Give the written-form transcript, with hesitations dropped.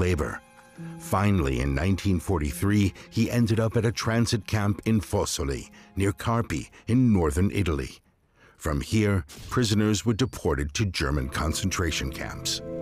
labor. Finally, in 1943, he ended up at a transit camp in Fossoli, near Carpi, in northern Italy. From here, prisoners were deported to German concentration camps.